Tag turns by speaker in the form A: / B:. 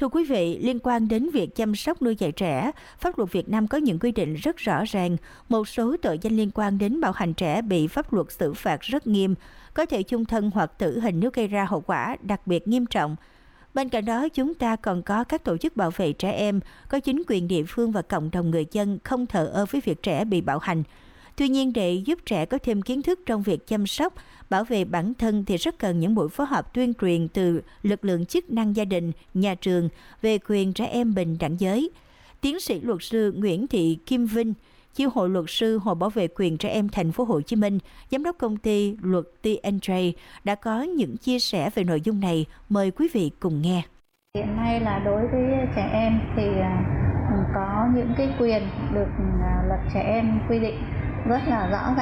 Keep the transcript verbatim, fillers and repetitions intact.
A: Thưa quý vị, liên quan đến việc chăm sóc nuôi dạy trẻ, pháp luật Việt Nam có những quy định rất rõ ràng. Một số tội danh liên quan đến bạo hành trẻ bị pháp luật xử phạt rất nghiêm, có thể chung thân hoặc tử hình nếu gây ra hậu quả đặc biệt nghiêm trọng. Bên cạnh đó, chúng ta còn có các tổ chức bảo vệ trẻ em, có chính quyền địa phương và cộng đồng người dân không thờ ơ với việc trẻ bị bạo hành. Tuy nhiên, để giúp trẻ có thêm kiến thức trong việc chăm sóc, bảo vệ bản thân thì rất cần những buổi phối hợp tuyên truyền từ lực lượng chức năng gia đình, nhà trường về quyền trẻ em bình đẳng giới. Tiến sĩ luật sư Nguyễn Thị Kim Vinh, Chi hội luật sư Hội Bảo vệ quyền trẻ em Thành phố Hồ Chí Minh, giám đốc công ty luật T and J đã có những chia sẻ về nội dung này. Mời quý vị cùng nghe.
B: Hiện nay là đối với trẻ em thì có những cái quyền được luật trẻ em quy định rất là rõ ràng.